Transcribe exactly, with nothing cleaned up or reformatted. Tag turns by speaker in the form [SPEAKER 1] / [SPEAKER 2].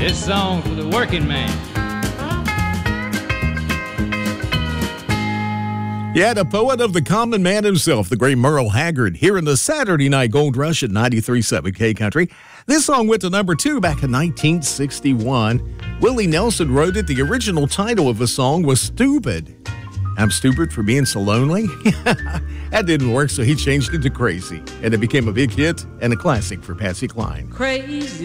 [SPEAKER 1] This song for the working man.
[SPEAKER 2] Yeah, the poet of the common man himself, the great Merle Haggard, here in the Saturday Night Gold Rush at ninety-three point seven K Country. This song went to number two back in nineteen sixty-one. Willie Nelson wrote it. The original title of the song was Stupid. I'm stupid for being so lonely? That didn't work, so he changed it to Crazy. And it became a big hit and a classic for Patsy Cline.
[SPEAKER 3] Crazy.